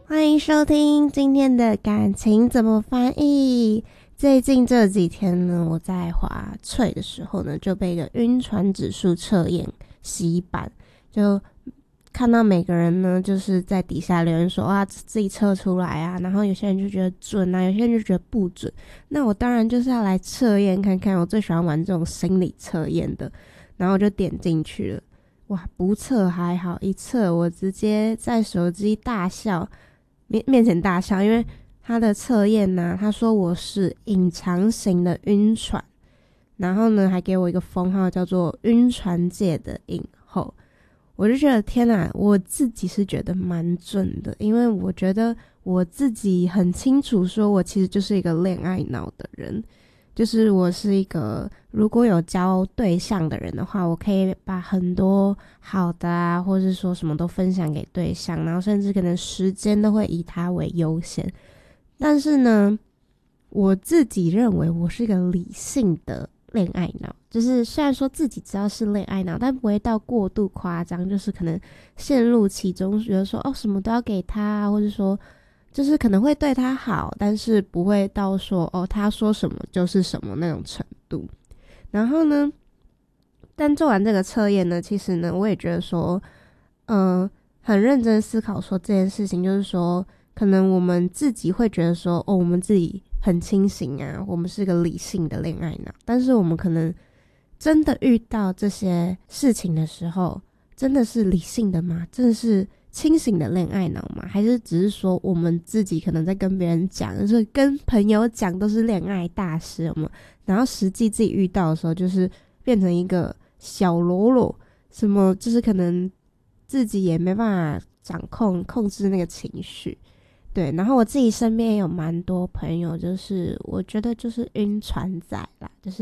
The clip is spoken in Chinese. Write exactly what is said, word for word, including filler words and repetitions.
欢迎收听今天的感情怎么翻译。最近这几天呢，我在滑脆的时候呢，就被一个晕船指数测验洗版，就看到每个人呢就是在底下留言说啊自己测出来啊，然后有些人就觉得准啊，有些人就觉得不准。那我当然就是要来测验看看，我最喜欢玩这种心理测验的，然后我就点进去了。哇，不测还好，一测我直接在手机大笑，面面前大笑，因为他的测验呢，他说我是隐藏型的晕船，然后呢还给我一个封号叫做晕船界的影后。我就觉得天哪，我自己是觉得蛮准的，因为我觉得我自己很清楚说我其实就是一个恋爱脑的人，就是我是一个如果有交对象的人的话，我可以把很多好的啊，或是说什么都分享给对象，然后甚至可能时间都会以他为优先。但是呢，我自己认为我是一个理性的恋爱脑，就是虽然说自己知道是恋爱脑，但不会到过度夸张，就是可能陷入其中，觉得说哦什么都要给他，或者说就是可能会对他好，但是不会到说哦他说什么就是什么那种程度。然后呢，但做完这个测验呢，其实呢我也觉得说嗯、呃，很认真思考说这件事情，就是说可能我们自己会觉得说哦我们自己很清醒啊，我们是个理性的恋爱脑，但是我们可能真的遇到这些事情的时候，真的是理性的吗？真的是清醒的恋爱脑吗？还是只是说我们自己可能在跟别人讲，就是跟朋友讲都是恋爱大师，有没有？然后实际自己遇到的时候，就是变成一个小喽啰，什么就是可能自己也没办法掌控控制那个情绪。对，然后我自己身边也有蛮多朋友，就是我觉得就是晕船仔啦，就是